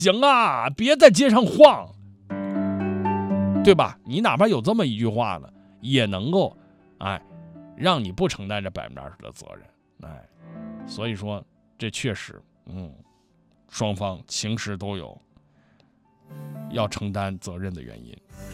行啊，别在街上晃，对吧？你哪怕有这么一句话呢，也能够，让你不承担这20%的责任，所以说这确实，双方情势都有要承担责任的原因。